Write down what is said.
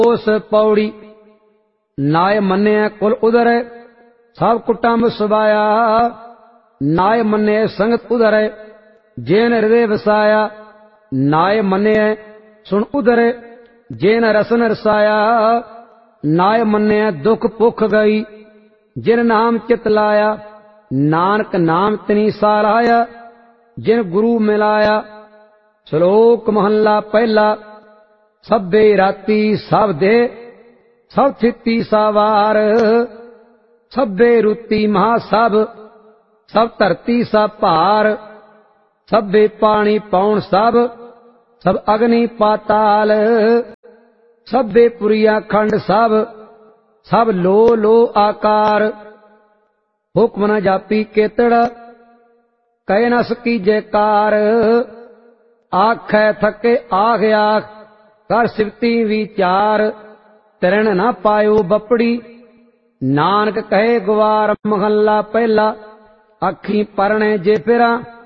ओस पौड़ी नाय मन्ने कुल उदर सब कुटुंब सुबाया। नाय मन्ने संगत उदर जेन हृदय वसाया। नाय मन्ने सुन उदर जेन रसन रसाया। नाय मन्ने दुख भुख गई जिन नाम चित लाया। नानक नाम तिनी साराया जिन गुरु मिलाया। श्लोक महला पहला। सभे राती सब दे सब थिती सावार। सभे रुती महा सब धरती सब भार। सभे पानी पौन सब अग्नि पाताल। सभे पुरिया खंड सब लो आकार। हुक्म न जापी केतड़ कह न सकी जयकार। आखै थके आख आख कर सिवती विचार। तरण न पायो बपड़ी नानक कहे गुवार। महला पहला। अखी परणे जे फिरा